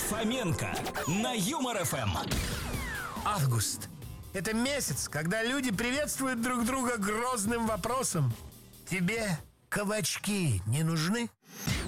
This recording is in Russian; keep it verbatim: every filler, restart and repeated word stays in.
Фоменко на Юмор эф эм. Август. Это месяц, когда люди приветствуют друг друга грозным вопросом: тебе кабачки не нужны?